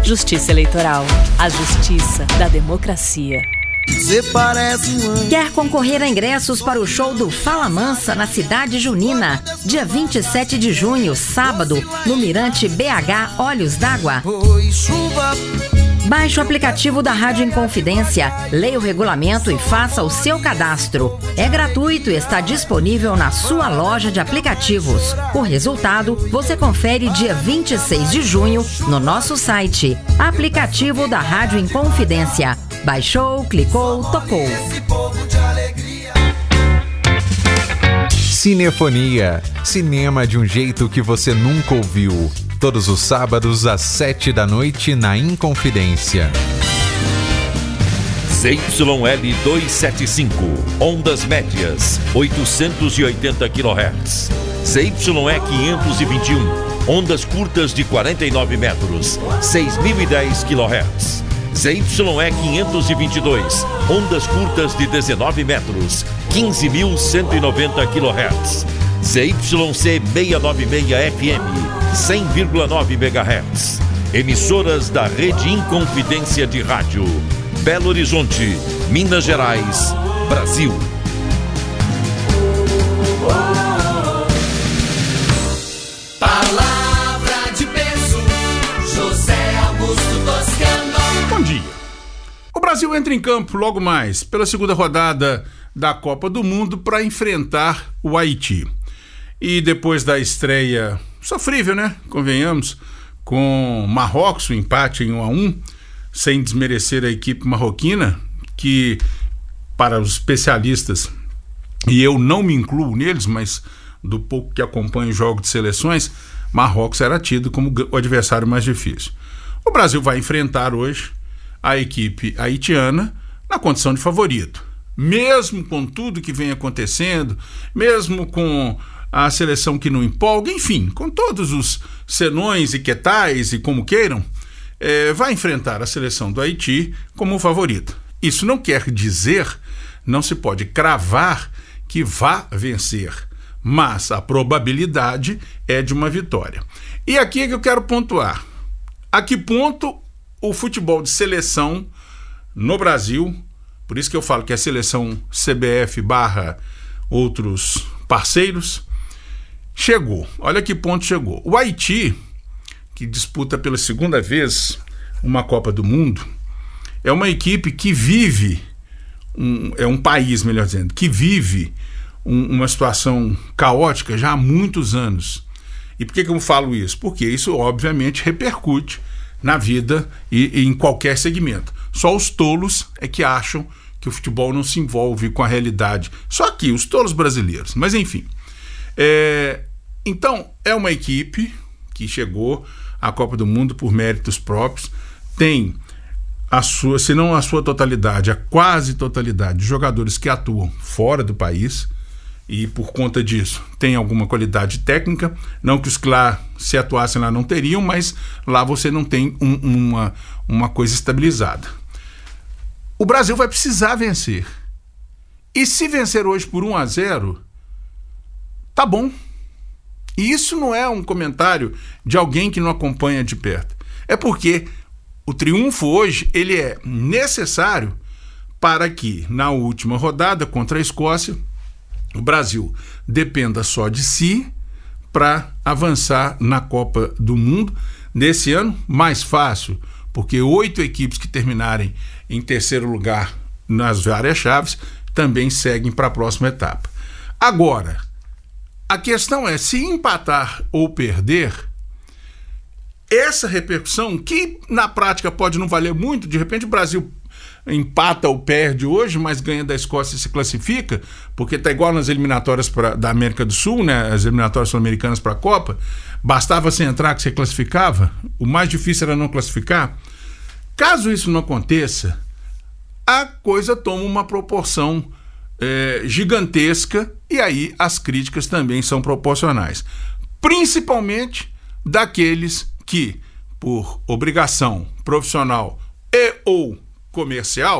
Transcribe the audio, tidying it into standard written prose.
Justiça Eleitoral. A justiça da democracia. Você parece um anjo. Quer concorrer a ingressos para o show do Fala Mansa na Cidade Junina, dia 27 de junho, sábado, no Mirante BH Olhos d'Água? Foi chuva. Baixe o aplicativo da Rádio Inconfidência, leia o regulamento e faça o seu cadastro. É gratuito e está disponível na sua loja de aplicativos. O resultado você confere dia 26 de junho no nosso site. Aplicativo da Rádio Inconfidência. Baixou, clicou, tocou. Cinefonia. Cinema de um jeito que você nunca ouviu. Todos os sábados às 7 da noite na Inconfidência. ZYL 275, ondas médias, 880 kHz. ZYE 521, ondas curtas de 49 metros, 6.010 kHz. ZYE 522, ondas curtas de 19 metros, 15.190 kHz. ZYC 696 FM, 100,9 MHz. Emissoras da Rede Inconfidência de Rádio. Belo Horizonte, Minas Gerais, Brasil. Palavra de peso, José Augusto Toscano. Bom dia. O Brasil entra em campo logo mais pela segunda rodada da Copa do Mundo para enfrentar o Haiti. E depois da estreia sofrível, né? Convenhamos, com Marrocos, o empate em 1-1, sem desmerecer a equipe marroquina, que para os especialistas, e eu não me incluo neles, mas do pouco que acompanho o jogo de seleções, Marrocos era tido como o adversário mais difícil. O Brasil vai enfrentar hoje a equipe haitiana na condição de favorito. Mesmo com tudo que vem acontecendo, mesmo com a seleção que não empolga, enfim, com todos os senões e quetais e como queiram, vai enfrentar a seleção do Haiti como favorito. Isso não quer dizer, não se pode cravar que vá vencer, mas a probabilidade é de uma vitória. E aqui é que eu quero pontuar. A que ponto o futebol de seleção no Brasil, por isso que eu falo que é seleção CBF / outros parceiros, chegou. Olha que ponto chegou. O Haiti, que disputa pela segunda vez uma Copa do Mundo, é uma equipe que vive, é um país, melhor dizendo, que vive uma situação caótica já há muitos anos. E por que eu falo isso? Porque isso, obviamente, repercute na vida e em qualquer segmento. Só os tolos é que acham que o futebol não se envolve com a realidade. Só aqui, os tolos brasileiros. Mas, enfim. Então, é uma equipe que chegou à Copa do Mundo por méritos próprios, tem a sua, se não a sua totalidade, a quase totalidade de jogadores que atuam fora do país e, por conta disso, tem alguma qualidade técnica. Não que os que lá, se atuassem lá, não teriam, mas lá você não tem uma coisa estabilizada. O Brasil vai precisar vencer. E se vencer hoje por 1-0, tá bom. E isso não é um comentário de alguém que não acompanha de perto. É porque o triunfo hoje ele é necessário para que, na última rodada contra a Escócia, o Brasil dependa só de si para avançar na Copa do Mundo. Nesse ano, mais fácil, porque 8 equipes que terminarem em terceiro lugar nas várias chaves também seguem para a próxima etapa. Agora, a questão é, se empatar ou perder, essa repercussão, que na prática pode não valer muito, de repente o Brasil empata ou perde hoje, mas ganha da Escócia e se classifica, porque está igual nas eliminatórias da América do Sul, né, as eliminatórias sul-americanas para a Copa, bastava você entrar que você classificava, o mais difícil era não classificar. Caso isso não aconteça, a coisa toma uma proporção gigantesca, e aí as críticas também são proporcionais, principalmente daqueles que, por obrigação profissional e ou comercial,